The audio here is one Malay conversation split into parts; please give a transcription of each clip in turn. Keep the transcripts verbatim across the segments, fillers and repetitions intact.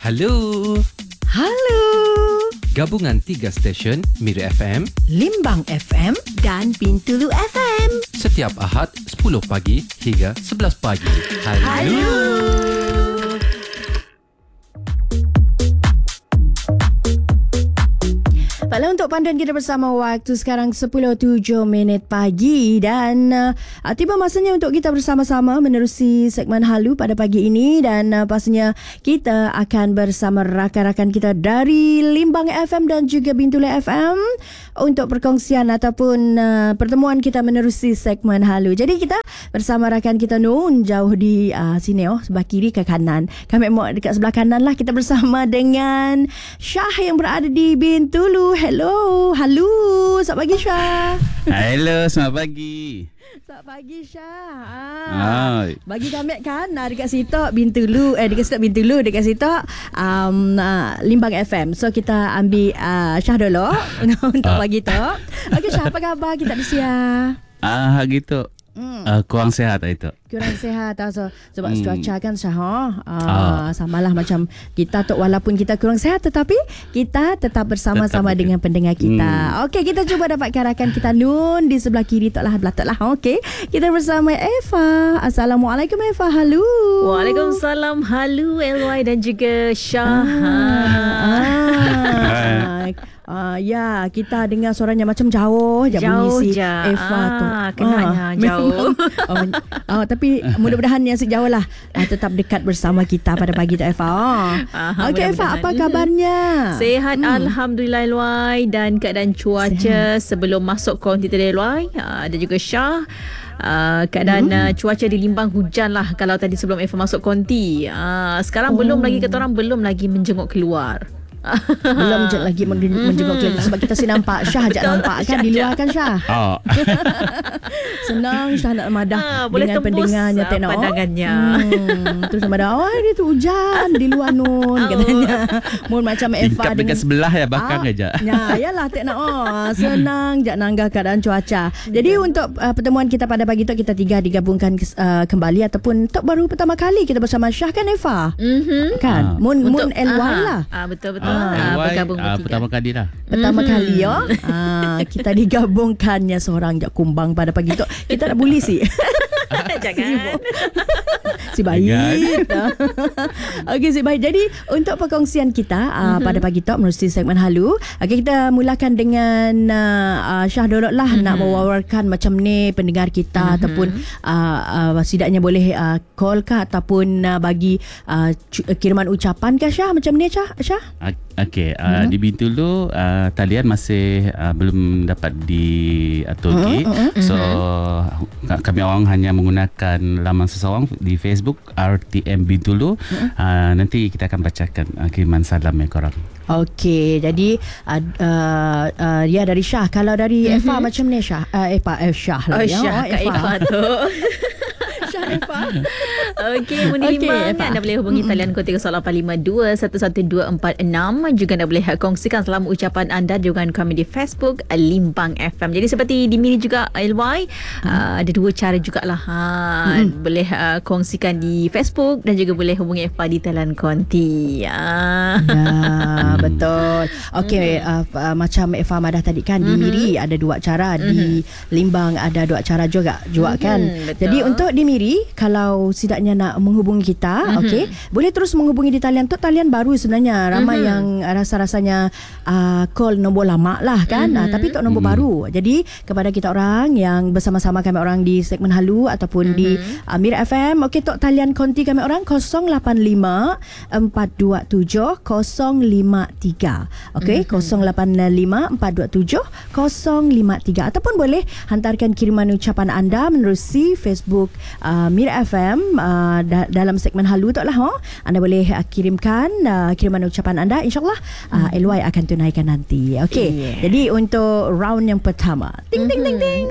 Halo. Halo. Gabungan tiga stesen Mira F M, Limbang F M dan Bintulu F M. Setiap Ahad sepuluh pagi hingga sebelas pagi. Halo. Halo. Baiklah, untuk panduan kita bersama waktu sekarang sepuluh tujuh minit pagi dan uh, tiba masanya untuk kita bersama-sama menerusi segmen Halu pada pagi ini dan uh, pastinya kita akan bersama rakan-rakan kita dari Limbang F M dan juga Bintulu F M untuk perkongsian ataupun uh, pertemuan kita menerusi segmen Halu. Jadi kita bersama rakan kita Nun jauh di uh, sini oh, sebelah kiri ke kanan. Kami mau dekat sebelah kanan lah. Kita bersama dengan Syah yang berada di Bintulu. Hello, halo. Selamat pagi Syah. Hello, selamat pagi. Selamat pagi Syah. Ah, bagi kami kan dekat situ Bintulu, eh dekat situ Bintulu, dekat situ um, uh, Limbang F M. So kita ambil uh, Syah dulu untuk ah. pagi tu. Okey Syah, apa khabar kita di siang? Ah, gitu. Hmm. Uh, kurang sihat itu. Kurang sihat so, sebab hmm. cuaca kan Syah. Uh, ah. Samalah macam kita tu, walaupun kita kurang sihat tetapi kita tetap bersama-sama tetap dengan pendengar kita. Hmm. Okey, kita cuba dapatkan rakan kita Nun di sebelah kiri tu lah, belah tu lah. Okey, kita bersama Eva. Assalamualaikum Eva. Halo. Waalaikumsalam. Halo L Y dan juga Syah. Ah. ah. Uh, ya, kita dengar suaranya macam jauh je bunyi si je. Eva tu. Ah, kenanya ah, jauh. oh, oh, tapi mudah-mudahan yang sejauh lah uh, tetap dekat bersama kita pada pagi tu Eva. Oh. Okey Eva, apa kabarnya? Sehat hmm. Alhamdulillah L Y, dan keadaan cuaca Sehat. sebelum masuk konti tadi L Y uh, dan juga Syah. Uh, keadaan hmm. uh, cuaca di Limbang hujan lah kalau tadi sebelum Eva masuk konti. Uh, sekarang oh. belum lagi, kata orang belum lagi menjenguk keluar. Belum je lagi menjenguk klinik sebab kita sih nampak Syah ajak nampak kan Syah di luar kan Syah. Oh. Senang Syah nak madah ha, dengan pendengarnya tengok pandangannya. Hmm, terus madah, oh dia tu hujan di luar Nun oh. katanya. Mun macam Eva tingkap dengan dekat sebelah ya bakang ah, aja. Ya, yalah tengok oh senang jak nanggah keadaan cuaca. Jadi hmm. untuk uh, pertemuan kita pada pagi tu kita tiga digabungkan uh, kembali ataupun untuk baru pertama kali kita bersama Syah kan Eva. Mm-hmm. Kan? Ah. Mun Mun L Y lah. Ah betul betul. Ah, bergabung uh, pertama kali lah. Pertama mm-hmm. kali ya. Ah, kita digabungkannya seorang jak kumbang pada pagi tu. Kita nak bully sih. Jangan. Si baik. Okey, si baik. Jadi untuk perkongsian kita uh, mm-hmm. pada pagi tu menerusi segmen Halu. Okey, kita mulakan dengan uh, Syah dulu lah mm-hmm. nak mewawarkan macam ni pendengar kita mm-hmm. ataupun uh, uh, setidaknya boleh uh, call ke ataupun uh, bagi uh, kiriman ucapan ke Syah macam ni Syah? Syah? Okey, uh, hmm. di Bintulu uh, talian masih uh, belum dapat diaturki. Hmm, hmm, hmm. So hmm. kami orang hanya menggunakan laman seseorang di Facebook R T M Bintulu. Hmm. Uh, nanti kita akan bacakan uh, kiriman salam yang korang. Okey, jadi uh, uh, uh, ya dari Syah. Kalau dari mm-hmm. Eva macam ni Syah. Uh, Eva eh, Syah lah. Oh, ya. Syah, oh, Eva. Eva tu. Okey, Muni okay, Limbang anda boleh hubungi mm-hmm. talian kod tiga lapan lima dua satu satu dua empat enam. Juga anda boleh kongsikan selamat ucapan anda dengan kami di Facebook Limbang F M. Jadi seperti di Mini juga L Y mm. uh, ada dua cara jugalah ha, mm-hmm. boleh uh, kongsikan di Facebook dan juga boleh hubungi Eva di talian konti. Uh. Ya, betul. Okey, mm-hmm. uh, uh, macam Eva madah tadi kan mm-hmm. di Miri ada dua cara, mm-hmm. di Limbang ada dua cara juga, juga mm-hmm. kan. Betul. Jadi untuk di Miri kalau sidaknya nak menghubungi kita, mm-hmm. okey, boleh terus menghubungi di talian tu, talian baru sebenarnya. Ramai mm-hmm. yang rasa-rasanya uh, call nombor lama lah kan, mm-hmm. uh, tapi tu nombor mm-hmm. baru. Jadi kepada kita orang yang bersama-sama kami orang di segmen Halu ataupun mm-hmm. di uh, Mira F M, okey, tok talian konti kami orang kosong lapan lima empat dua tujuh kosong lima tiga. Okey, mm-hmm. kosong lapan lima empat dua tujuh kosong lima tiga, ataupun boleh hantarkan kiriman ucapan anda menerusi Facebook uh, Mira F M uh, da- dalam segmen Halu tu lah. Oh. Anda boleh uh, kirimkan uh, kiriman ucapan anda, InsyaAllah uh, L Y akan tunaikan nanti. Okey, yeah. Jadi untuk round yang pertama, ting ting ting ting.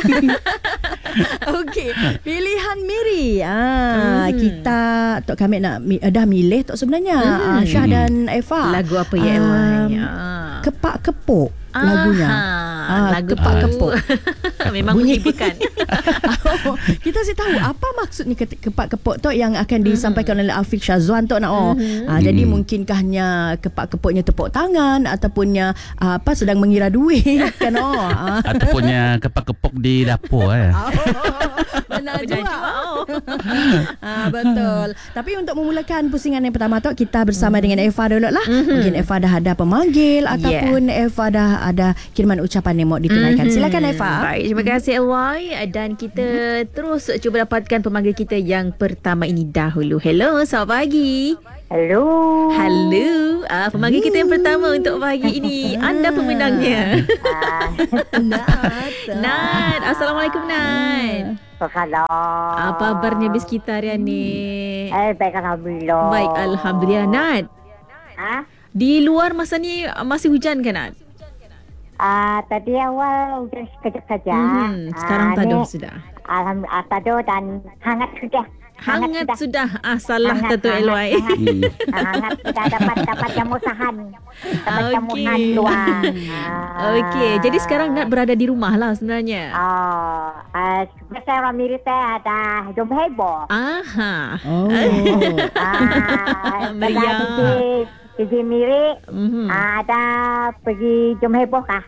Okey, pilihan Miri. Ah, mm. Kita tok kami nak dah milih tok sebenarnya. Mm. Uh, Syah dan Eva. Lagu apa ya L Y? Um, kepak kepuk. lagunya. Ah, lagu kepak tu. kepuk. Memang Bunyi. menghiburkan. Oh, kita saya tahu apa maksudnya kepak kepuk tu yang akan disampaikan oleh Afiq Syazwan tu nak oh. Ah, jadi mungkinkahnya kepak kepuknya tepuk tangan atapunnya ah, apa sedang mengira duit kan oh. Ah. Ataupun kepak kepuk di dapur eh. Oh, benar juga. Oh. ah, betul. Tapi untuk memulakan pusingan yang pertama tu kita bersama dengan Eva dulu lah. Mungkin Eva dah ada pemanggil ataupun Eva dah ada kiriman ucapan yang mau ditunaikan. Mhm. Silakan Eva. Baik, terima kasih L Y dan kita terus cuba dapatkan pemanggil kita yang pertama ini dahulu. Hello, selamat pagi. Hello. Halo, ah, pemanggil kita yang pertama untuk pagi ini. Anda pemenangnya. Nat. Nat, Assalamualaikum Nat. Salam. Apa kabarnya bis kita hari ni? Eh, baik alhamdulillah. Baik, Alhamdulillah. Nat, Ha? di luar masa ni masih hujan kan Nat? Ah, tadi awal hujan sekejap saja. Hmm, sekarang Ah, taduh ni, sudah. Alhamdulillah taduh dan hangat sudah. Hangat sudah. Ah, salah Hangat, tentu L Y. hangat, hangat. Ah, hangat sudah dapat dapat jamu sahan. Dapat jamu Okey. sahan luar. Ah. Okey, jadi sekarang Nat berada di rumah lah sebenarnya. Oh, ah, sebenarnya saya orang militer ada jom heboh. Aha. Oh. Ah, Meriah. Pergi pergi Miri. Mhm. Ah, ada pergi jom heboh kah?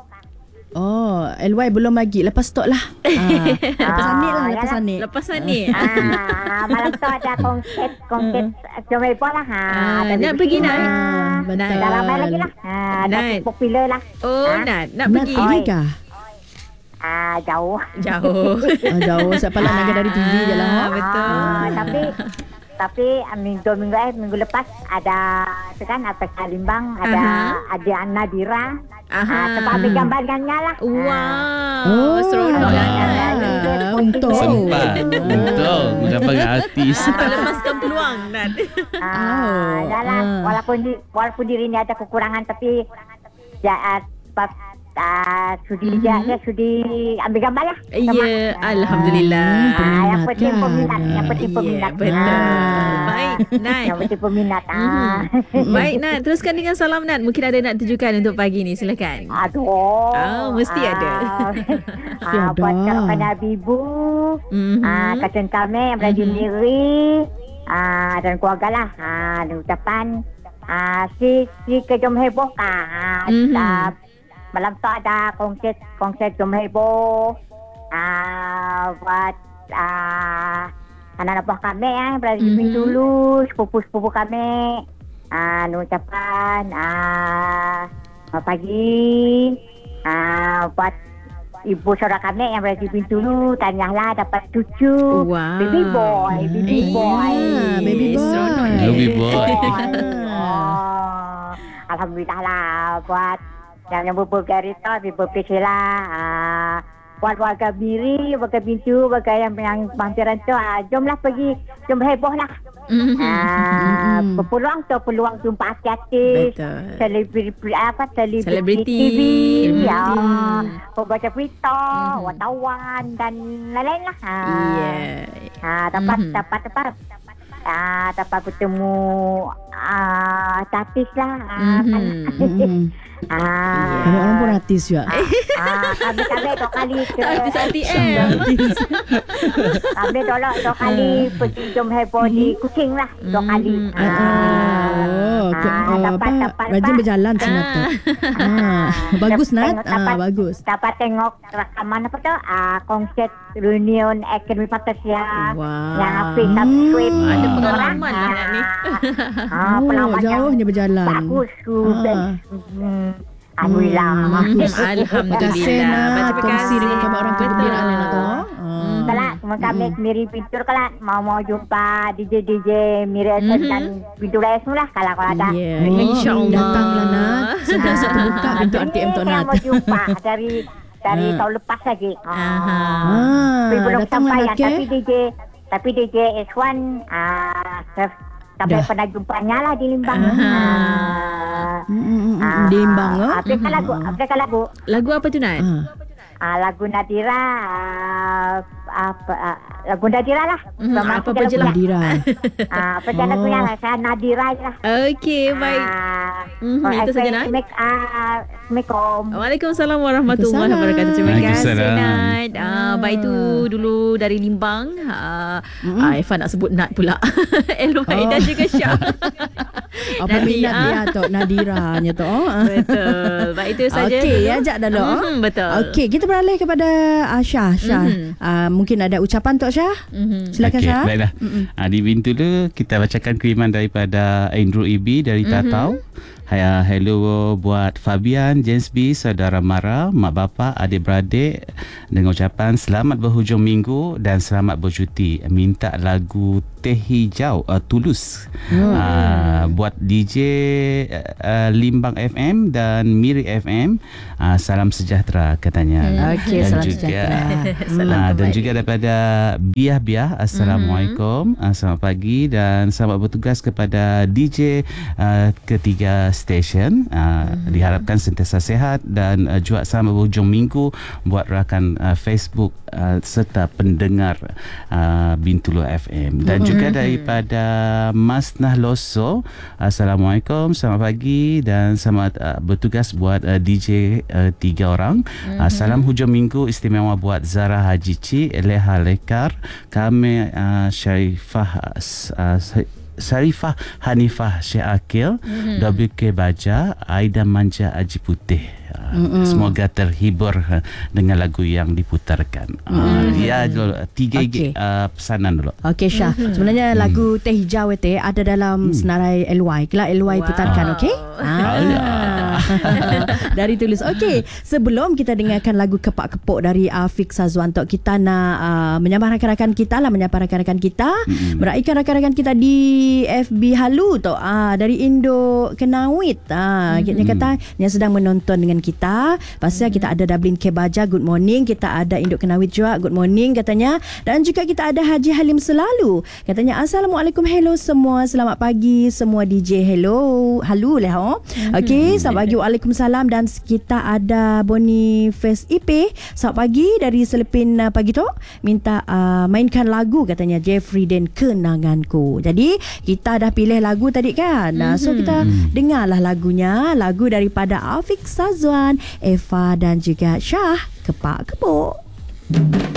Oh, L Y belum lagi. Lepas stok lah. Ah, lepas sanit lah. Lepas yalah. sanit. Lepas ni. Ah, malam tu ada konsert konsert jom heboh lah. Ha, Ah, ada nak di pergi, sini. Nat? Ah, Betul. dah ramai lagi lah. Ah, dah Nat. popular lah. Oh, Ha? Nat, nak Nak pergi. pergi kah? Ah, jauh. Jauh. Ah, jauh. Siapa nak naga dari T V je lah. Ah, oh. betul. Ah, tapi tapi ah, minggu minggu eh minggu lepas ada tu kan apa Limbang ada Aha. ada Nadira. Aha. Ah, sebab ambil gambar dengannya lah. Wow, Oh, seronok Ah, kan? ah, untuk. Sempat Betul Menggambar dengan artis. Tak lepaskan peluang, Nat. Ah, Oh, dah lah. ah. Walaupun di, walaupun diri ni ada kekurangan tapi ya uh, sebab uh, sudi Mhm. dia, dia sudi ambil gambar lah. Ya, Alhamdulillah. Ah, yang penting kan? peminat, yang penting Ya, peminat. betul. Ah. Baik, Nat. Yang penting peminat. Ah. Baik, Nat. Teruskan dengan salam, Nat. Mungkin ada nak tujukan untuk pagi ni. Silakan. Aduh. Ah, mesti ada. Mesti Ah, ada. buat kawan Habibu, Mhm. ah, Kacang Kame, yang berada di Mhm. Miri, ah, dan keluarga lah. Ah, dan ucapan ah, si si ke Jom Heboh kah. Ah, Mhm. ah, malam tu ada konsert konsert Jom Heboh. Ah, buat ah, anak-anak buah kami eh, berada di Mhm. Bintulu, sepupu-sepupu kami. Ah, dan ucapan ah, selamat pagi. Ah, buat ibu saudara kami yang berada di Bintulu, tahniahlah dapat cucu. Wow. Baby boy, baby Iya. boy. Ah, baby boy. Seronok. Baby boy. Oh, Alhamdulillah lah buat yang yang berbagi itu, berbagi sila. Ah, buat warga Miri, warga Bintu, warga yang yang mampiran tu, ah, jomlah pergi, jom heboh lah. Mhm. Ah, Mhm. berpeluang tu peluang jumpa artis-artis. Betul. Selebriti apa selebriti Selebriti. T V, Selebriti. ya, pembaca berita, Mhm. wartawan dan lain-lain lah. Ah, Ya. ah, dapat Mhm. dapat dapat ah, dapat bertemu ah, artis lah. Ah, kan. Mm-mm. ah, Banyak orang pun artis juga. ah, kami kami dua kali ke Artis A T M. kami dua dua kali pergi jom heboh di Kuching lah dua Mhm. kali. Ah. Oh, ke, Ah, oh, dapat, apa? dapat, Rajin Pak. berjalan si Nat tu. Ah, bagus Nat. Dapat- Ah, bagus. Dapat tengok rakaman apa tu? Ah, konsert reunion Academy Fantasia. Wow. Yang Hafiz subscribe. Hmm. Ada orang. pengalaman lah Nat ni. Ah, Oh, pengalaman yang jauhnya berjalan. bagus. Ah. Hmm, Alhamdulillah. Hmm, Mhm. bagus. Alhamdulillah. Terima kasih Nat. Terima Kongsi kasih. dengan kami orang Betul. kegembiraan Nat tu. Hmm. Kalau kami sendiri pintur kalau mau mau jumpa D J D J Miri Mhm. dan pintu lain semua lah kalau kalau ada. Ya, Oh, insya-Allah. datanglah Nat. Sudah satu buka pintu R T M tu Saya Nat. mau jumpa dari dari Ah. tahun lepas lagi. Aha. Ah, Tapi belum datanglah sampai Nat ya, tapi ke? D J tapi D J S satu ah saya sampai Dah. pernah jumpanya lah di Limbang. Aha. Ah, Mm, mm, mm, ah, Di Limbang ah. Aplikasi lagu, aplikasi lagu. Lagu apa tu Nat? Ah. Ah, lagu Nadira ah, apa uh, lagu Nadira lah. Mhm, apa-apa je lah. Nadira. Ah, apa je lagu yang saya Nadira je lah. Okey, baik. Ah, Mhm, oh, itu saja, Nat. Assalamualaikum. ah, Assalamualaikum. Waalaikumsalam warahmatullahi wabarakatuh. Terima kasih, Waalaikumsalam. Nat. Ah, baik tu dulu dari Limbang. Ah, ah, Eva nak sebut Nat pula. Elwai Oh. dan juga Syah. Apa Nanti, minat ah. dia tu Nadiranya tu. Oh. Betul. Baik itu saja. Okey, dulu. ya Jak dah lo. Mhm, betul. Okey, kita beralih kepada uh, Syah. Syah. Mhm. Uh, mungkin ada ucapan Tok Syah? Mhm. Silakan Okey, Syah. baiklah. Ah, di pintu dulu kita bacakan kiriman daripada Andrew Ibi dari Tatau. Hai, ah, hello buat Fabian, James B, saudara Mara, mak bapa, adik-beradik dengan ucapan selamat berhujung minggu dan selamat bercuti. Minta lagu Teh Hijau uh, Tulus. Hmm. Uh, buat D J uh, Limbang F M dan Miri F M. Uh, salam sejahtera katanya. Okey, Dan salam juga- sejahtera. Salam Ah, dan kembali. juga daripada Biah Biah, Assalamualaikum, mm-hmm. selamat pagi dan selamat bertugas kepada D J uh, ketiga stesen. Uh, mm-hmm. Diharapkan sentiasa sehat dan uh, juga selamat berhujung minggu buat rakan uh, Facebook uh, serta pendengar uh, Bintulu F M. Dan mm-hmm. juga daripada Mas Nahloso, Assalamualaikum, selamat pagi dan selamat uh, bertugas buat uh, D J uh, tiga orang. Mm-hmm. Uh, salam hujung minggu istimewa buat Zara Haji Ci, Leha Lekar, kami uh, Syarifah uh, Syarifah Hanifah Syekh Akil, mm-hmm. W K Baja, Aida Manja Aji Putih. Uh, semoga terhibur uh, dengan lagu yang diputarkan. Uh, dia dulu tiga Okey. uh, pesanan dulu. Okey Syah. Sebenarnya lagu Teh Hijau itu ada dalam senarai L Y. Kelak L Y Wow. putarkan, okey? Ah. Dari Tulus. Okey, sebelum kita dengarkan lagu Kepak Kepuk dari Afiq Sazwan Tok, kita nak uh, menyapa rakan-rakan kita lah, menyapa rakan-rakan kita, meraihkan rakan-rakan kita di F B Halu Tok. Ah, dari Indo Kenawit. Ah, kita kata yang sedang menonton dengan kita. Pasal kita ada Dublin K Baja, good morning. Kita ada Induk Kenawit juga, good morning katanya. Dan juga kita ada Haji Halim Selalu. Katanya Assalamualaikum, hello semua. Selamat pagi semua D J. Hello. Halu lah. Oh. Okey, selamat pagi. Waalaikumsalam. Dan kita ada Boniface I P. Selamat pagi dari Selepin uh, pagi tu. Minta uh, mainkan lagu katanya Jeffrey dan Kenanganku. Jadi kita dah pilih lagu tadi kan. Nah, so kita dengarlah lagunya. Lagu daripada Afiq Sazwan, Eva dan juga Syah, Kepak Kepuk.